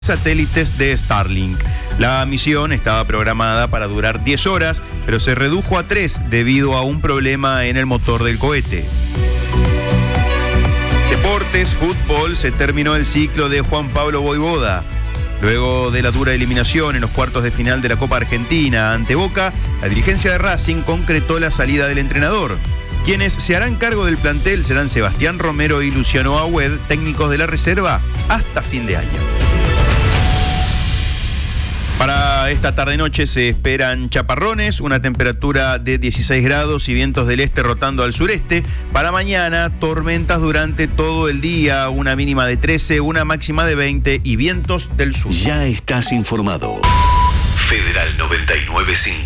satélites de Starlink. La misión estaba programada para durar 10 horas, pero se redujo a 3 debido a un problema en el motor del cohete. Deportes, fútbol, se terminó el ciclo de Juan Pablo Vojvoda. Luego de la dura eliminación en los cuartos de final de la Copa Argentina ante Boca, la dirigencia de Racing concretó la salida del entrenador. Quienes se harán cargo del plantel serán Sebastián Romero y Luciano Agüed, técnicos de la reserva, hasta fin de año. Para esta tarde-noche se esperan chaparrones, una temperatura de 16 grados y vientos del este rotando al sureste. Para mañana, tormentas durante todo el día, una mínima de 13, una máxima de 20 y vientos del sur. Ya estás informado. Federal 99.5.